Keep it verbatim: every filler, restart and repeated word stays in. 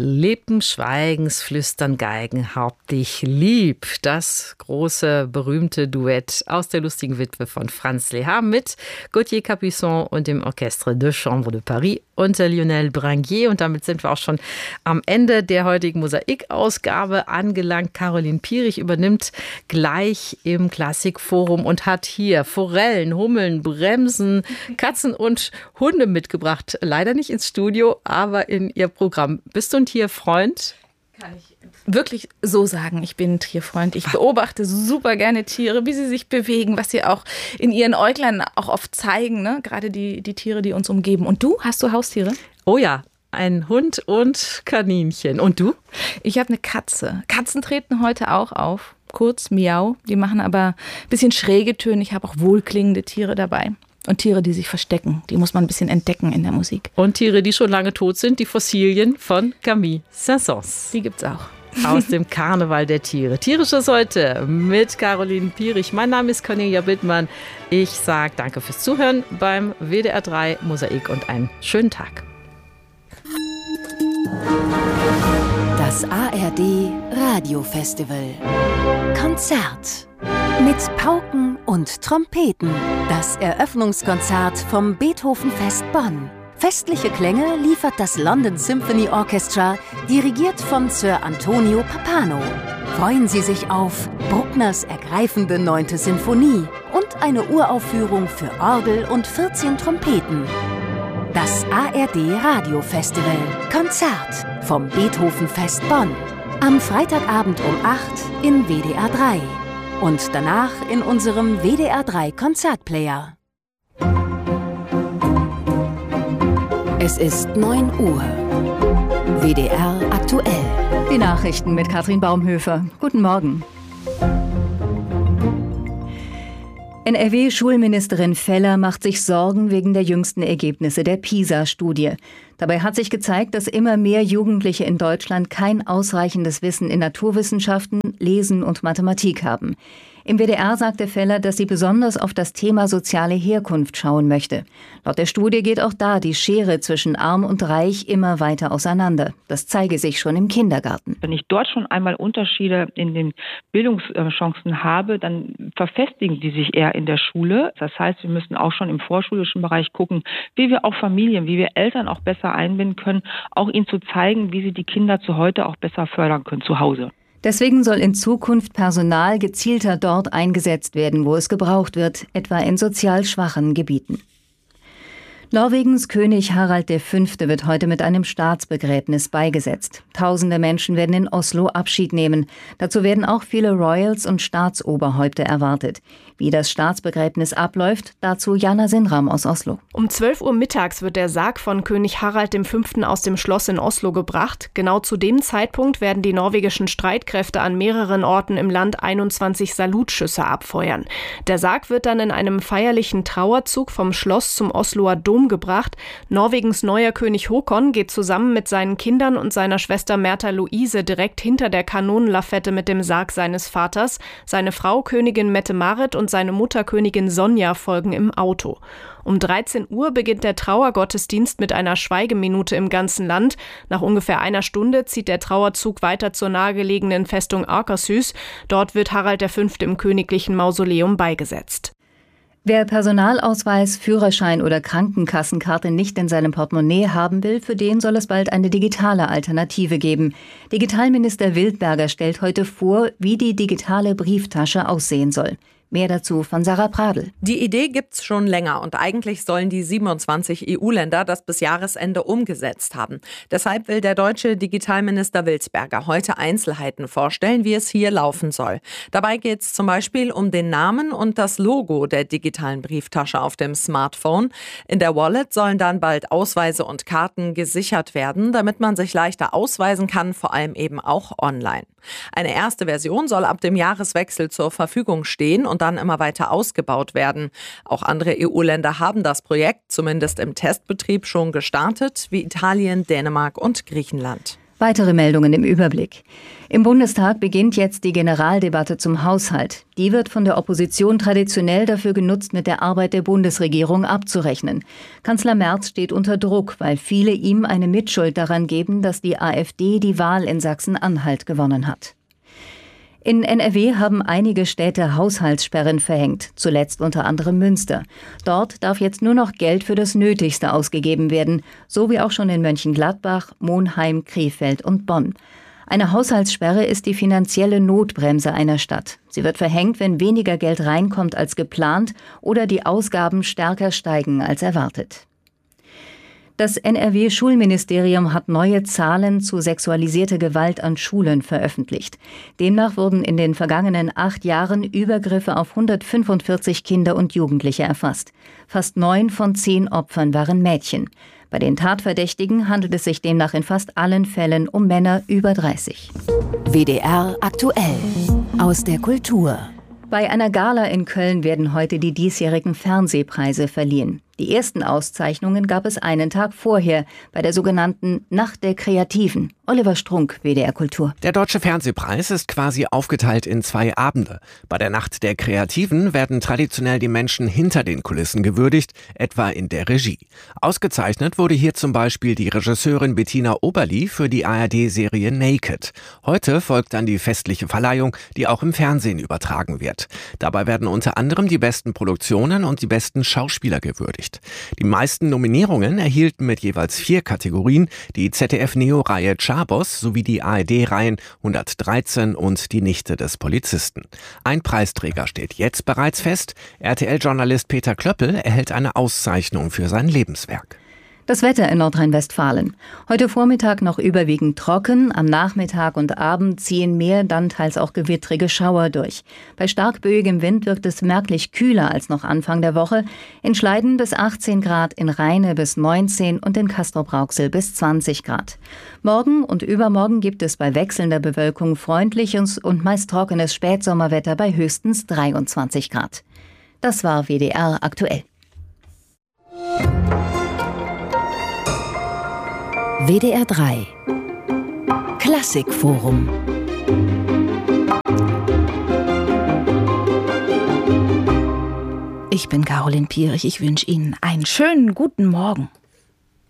Lippen, Schweigens, Flüstern, Geigen, hab dich lieb. Das große, berühmte Duett aus der lustigen Witwe von Franz Lehár mit Gauthier Capuçon und dem Orchestre de Chambre de Paris unter Lionel Branguier. Und damit sind wir auch schon am Ende der heutigen Mosaik-Ausgabe angelangt. Caroline Piering übernimmt gleich im Klassikforum und hat hier Forellen, Hummeln, Bremsen, Katzen und Hunde mitgebracht. Leider nicht ins Studio, aber in ihr Programm. Bist du ein Tierfreund? Kann ich wirklich so sagen, ich bin ein Tierfreund. Ich beobachte super gerne Tiere, wie sie sich bewegen, was sie auch in ihren Äuglein auch oft zeigen, ne? Gerade die, die Tiere, die uns umgeben. Und du, hast du Haustiere? Oh ja, ein Hund und Kaninchen. Und du? Ich habe eine Katze. Katzen treten heute auch auf. Kurz, miau. Die machen aber ein bisschen schräge Töne. Ich habe auch wohlklingende Tiere dabei. Und Tiere, die sich verstecken, die muss man ein bisschen entdecken in der Musik. Und Tiere, die schon lange tot sind, die Fossilien von Camille Saint-Saëns. Die gibt's auch. Aus dem Karneval der Tiere. Tierisches heute mit Caroline Piering. Mein Name ist Cornelia Bittmann. Ich sage danke fürs Zuhören beim W D R drei Mosaik und einen schönen Tag. Das A R D Radiofestival. Konzert. Mit Pauken und Trompeten. Das Eröffnungskonzert vom Beethoven-Fest Bonn. Festliche Klänge liefert das London Symphony Orchestra, dirigiert von Sir Antonio Pappano. Freuen Sie sich auf Bruckners ergreifende neunte Sinfonie und eine Uraufführung für Orgel und vierzehn Trompeten. Das A R D Radiofestival. Konzert vom Beethoven-Fest Bonn. Am Freitagabend um acht in W D R drei. Und danach in unserem W D R drei Konzertplayer. Es ist neun Uhr. W D R aktuell. Die Nachrichten mit Katrin Baumhöfer. Guten Morgen. N R W-Schulministerin Feller macht sich Sorgen wegen der jüngsten Ergebnisse der PISA-Studie. Dabei hat sich gezeigt, dass immer mehr Jugendliche in Deutschland kein ausreichendes Wissen in Naturwissenschaften, Lesen und Mathematik haben. Im W D R sagte Feller, dass sie besonders auf das Thema soziale Herkunft schauen möchte. Laut der Studie geht auch da die Schere zwischen Arm und Reich immer weiter auseinander. Das zeige sich schon im Kindergarten. Wenn ich dort schon einmal Unterschiede in den Bildungschancen habe, dann verfestigen die sich eher in der Schule. Das heißt, wir müssen auch schon im vorschulischen Bereich gucken, wie wir auch Familien, wie wir Eltern auch besser einbinden können, auch ihnen zu zeigen, wie sie die Kinder zu heute auch besser fördern können zu Hause. Deswegen soll in Zukunft Personal gezielter dort eingesetzt werden, wo es gebraucht wird, etwa in sozial schwachen Gebieten. Norwegens König Harald der Fünfte wird heute mit einem Staatsbegräbnis beigesetzt. Tausende Menschen werden in Oslo Abschied nehmen. Dazu werden auch viele Royals und Staatsoberhäupter erwartet. Wie das Staatsbegräbnis abläuft, dazu Jana Sinram aus Oslo. Um zwölf Uhr mittags wird der Sarg von König Harald der Fünfte aus dem Schloss in Oslo gebracht. Genau zu dem Zeitpunkt werden die norwegischen Streitkräfte an mehreren Orten im Land einundzwanzig Salutschüsse abfeuern. Der Sarg wird dann in einem feierlichen Trauerzug vom Schloss zum Osloer Dom gebracht. Norwegens neuer König Håkon geht zusammen mit seinen Kindern und seiner Schwester Märtha Louise direkt hinter der Kanonenlafette mit dem Sarg seines Vaters. Seine Frau Königin Mette-Marit und seine Mutter Königin Sonja folgen im Auto. Um dreizehn Uhr beginnt der Trauergottesdienst mit einer Schweigeminute im ganzen Land. Nach ungefähr einer Stunde zieht der Trauerzug weiter zur nahegelegenen Festung Akershus. Dort wird Harald der Fünfte im königlichen Mausoleum beigesetzt. Wer Personalausweis, Führerschein oder Krankenkassenkarte nicht in seinem Portemonnaie haben will, für den soll es bald eine digitale Alternative geben. Digitalminister Wildberger stellt heute vor, wie die digitale Brieftasche aussehen soll. Mehr dazu von Sarah Pradl. Die Idee gibt's schon länger und eigentlich sollen die siebenundzwanzig E U-Länder das bis Jahresende umgesetzt haben. Deshalb will der deutsche Digitalminister Wildberger heute Einzelheiten vorstellen, wie es hier laufen soll. Dabei geht's zum Beispiel um den Namen und das Logo der digitalen Brieftasche auf dem Smartphone. In der Wallet sollen dann bald Ausweise und Karten gesichert werden, damit man sich leichter ausweisen kann, vor allem eben auch online. Eine erste Version soll ab dem Jahreswechsel zur Verfügung stehen und dann immer weiter ausgebaut werden. Auch andere E U-Länder haben das Projekt zumindest im Testbetrieb schon gestartet, wie Italien, Dänemark und Griechenland. Weitere Meldungen im Überblick. Im Bundestag beginnt jetzt die Generaldebatte zum Haushalt. Die wird von der Opposition traditionell dafür genutzt, mit der Arbeit der Bundesregierung abzurechnen. Kanzler Merz steht unter Druck, weil viele ihm eine Mitschuld daran geben, dass die AfD die Wahl in Sachsen-Anhalt gewonnen hat. In N R W haben einige Städte Haushaltssperren verhängt, zuletzt unter anderem Münster. Dort darf jetzt nur noch Geld für das Nötigste ausgegeben werden, so wie auch schon in Mönchengladbach, Monheim, Krefeld und Bonn. Eine Haushaltssperre ist die finanzielle Notbremse einer Stadt. Sie wird verhängt, wenn weniger Geld reinkommt als geplant oder die Ausgaben stärker steigen als erwartet. Das N R W-Schulministerium hat neue Zahlen zu sexualisierter Gewalt an Schulen veröffentlicht. Demnach wurden in den vergangenen acht Jahren Übergriffe auf hundertfünfundvierzig Kinder und Jugendliche erfasst. Fast neun von zehn Opfern waren Mädchen. Bei den Tatverdächtigen handelt es sich demnach in fast allen Fällen um Männer über dreißig. W D R aktuell aus der Kultur. Bei einer Gala in Köln werden heute die diesjährigen Fernsehpreise verliehen. Die ersten Auszeichnungen gab es einen Tag vorher bei der sogenannten Nacht der Kreativen. Oliver Strunk, W D R Kultur. Der Deutsche Fernsehpreis ist quasi aufgeteilt in zwei Abende. Bei der Nacht der Kreativen werden traditionell die Menschen hinter den Kulissen gewürdigt, etwa in der Regie. Ausgezeichnet wurde hier zum Beispiel die Regisseurin Bettina Oberli für die A R D-Serie Naked. Heute folgt dann die festliche Verleihung, die auch im Fernsehen übertragen wird. Dabei werden unter anderem die besten Produktionen und die besten Schauspieler gewürdigt. Die meisten Nominierungen erhielten mit jeweils vier Kategorien die Z D F-Neo-Reihe Chabos sowie die A R D-Reihen hundertdreizehn und die Nichte des Polizisten. Ein Preisträger steht jetzt bereits fest. R T L-Journalist Peter Klöppel erhält eine Auszeichnung für sein Lebenswerk. Das Wetter in Nordrhein-Westfalen. Heute Vormittag noch überwiegend trocken, am Nachmittag und Abend ziehen mehr, dann teils auch gewittrige Schauer durch. Bei stark böigem Wind wirkt es merklich kühler als noch Anfang der Woche. In Schleiden bis achtzehn Grad, in Rheine bis neunzehn und in Castrop-Rauxel bis zwanzig Grad. Morgen und übermorgen gibt es bei wechselnder Bewölkung freundliches und meist trockenes Spätsommerwetter bei höchstens dreiundzwanzig Grad. Das war W D R aktuell. W D R drei Klassikforum. Ich bin Caroline Pierich. Ich wünsche Ihnen einen schönen guten Morgen.